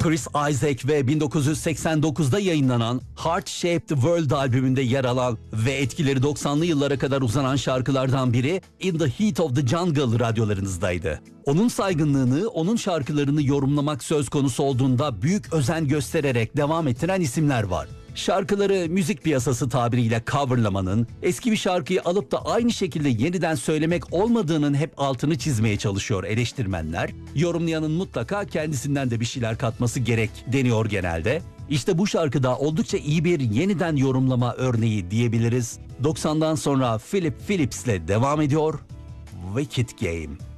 Chris Isaak ve 1989'da yayınlanan Heart Shaped World albümünde yer alan ve etkileri 90'lı yıllara kadar uzanan şarkılardan biri In the Heat of the Jungle radyolarınızdaydı. Onun saygınlığını, onun şarkılarını yorumlamak söz konusu olduğunda büyük özen göstererek devam ettiren isimler var. Şarkıları müzik piyasası tabiriyle coverlamanın, eski bir şarkıyı alıp da aynı şekilde yeniden söylemek olmadığının hep altını çizmeye çalışıyor eleştirmenler. Yorumlayanın mutlaka kendisinden de bir şeyler katması gerek deniyor genelde. İşte bu şarkıda oldukça iyi bir yeniden yorumlama örneği diyebiliriz. 90'dan sonra Philip Phillips'le devam ediyor Wicked Game.